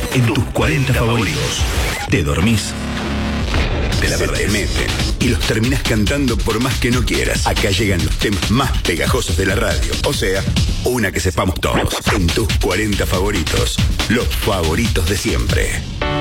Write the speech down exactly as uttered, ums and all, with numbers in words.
en tus cuarenta favoritos. Te dormís, te la perdés. Te meten y los terminás cantando por más que no quieras. Acá llegan los temas más pegajosos de la radio. O sea, una que sepamos todos. En tus cuarenta favoritos, los favoritos de siempre.